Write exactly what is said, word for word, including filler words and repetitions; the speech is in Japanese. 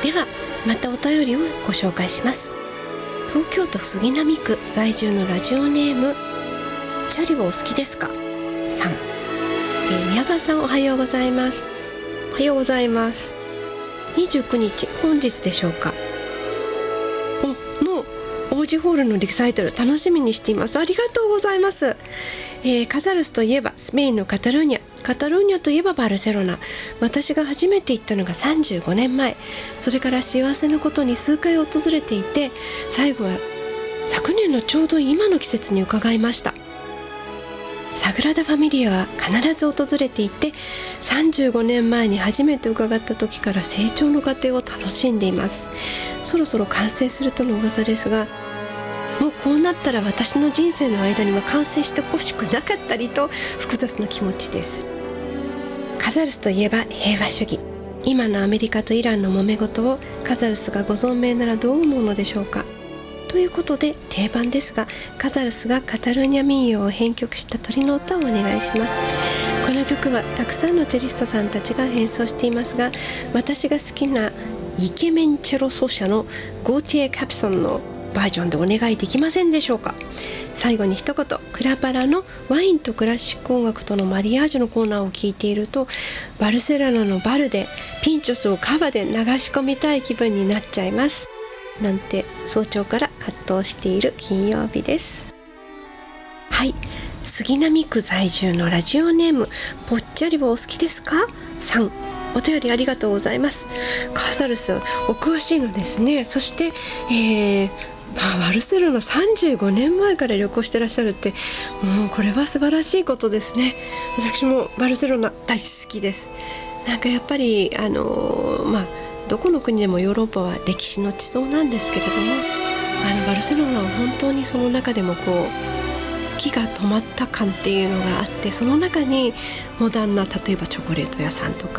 ではまたお便りをご紹介します。東京都杉並区在住のラジオネームチャリはお好きですかさん、えー、宮川さんおはようございます。 おはようございます。 にじゅうくにち本日でしょうかのオージーホールのリサイタル楽しみにしています。ありがとうございます。えー、カザルスといえばスペインのカタルーニャ、カタルーニャといえばバルセロナ。私が初めて行ったのがさんじゅうごねんまえ。それから幸せなことに数回訪れていて、最後は昨年のちょうど今の季節に伺いました。サグラダ・ファミリアは必ず訪れていて、さんじゅうごねんまえに初めて伺った時から成長の過程を楽しんでいます。そろそろ完成するとの噂ですが、もうこうなったら私の人生の間には完成してほしくなかったりと複雑な気持ちです。カザルスといえば平和主義。今のアメリカとイランの揉め事をカザルスがご存命ならどう思うのでしょうか。ということで定番ですが、カザルスがカタルーニャ民謡を編曲した鳥の歌をお願いします。この曲はたくさんのチェリストさんたちが演奏していますが、私が好きなイケメンチェロ奏者のゴーティエ・カプソンのバージョンでお願いできませんでしょうか。最後に一言、クラパラのワインとクラシック音楽とのマリアージュのコーナーを聞いていると、バルセロナのバルでピンチョスをカバで流し込みたい気分になっちゃいますなんて早朝から葛藤している金曜日です。はい、杉並区在住のラジオネームぽっちゃりはお好きですかさん、お便りありがとうございます。カザルスお詳しいのですね。そして、えーまあ、バルセロナさんじゅうごねんまえから旅行してらっしゃるって、もうこれは素晴らしいことですね。私もバルセロナ大好きです。なんかやっぱりあのー、まあどこの国でもヨーロッパは歴史の地層なんですけれども、あのバルセロナは本当にその中でもこう気が止まった感っていうのがあって、その中にモダンな例えばチョコレート屋さんとか